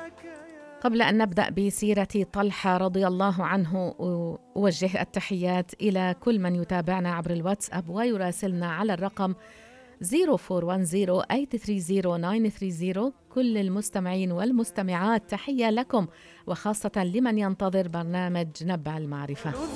قبل أن نبدأ بسيرة طلحة رضي الله عنه، أوجه التحيات إلى كل من يتابعنا عبر الواتساب ويراسلنا على الرقم 0410-830-930. كل المستمعين والمستمعات تحية لكم، وخاصة لمن ينتظر برنامج نبع المعرفة.